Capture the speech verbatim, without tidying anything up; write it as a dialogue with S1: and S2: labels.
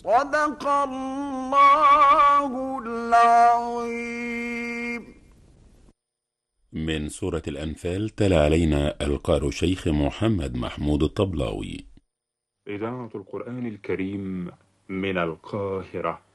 S1: صدق الله العظيم.
S2: من سورة الأنفال تلا علينا القارئ الشيخ محمد محمود الطبلاوي.
S3: إذاعة القرآن الكريم من القاهرة.